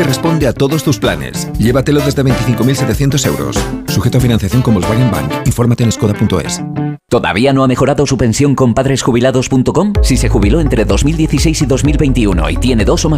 que responde a todos tus planes. Llévatelo desde 25.700 euros. Sujeto a financiación con Volkswagen Bank. Infórmate en skoda.es. ¿Todavía no ha mejorado su pensión con padresjubilados.com? Si se jubiló entre 2016 y 2021 y tiene 2 o más